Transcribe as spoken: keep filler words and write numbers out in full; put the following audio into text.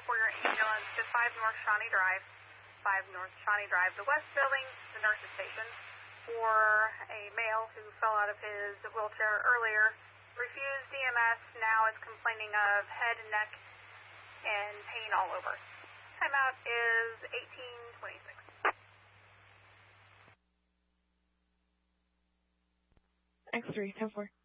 for your ambulance to five North Shawnee Drive. five North Shawnee Drive, the west building, the nurse's station, for a male who fell out of his wheelchair earlier. Refused E M S, now is complaining of head and neck and pain all over. Timeout is eighteen twenty-six. X three, ten four.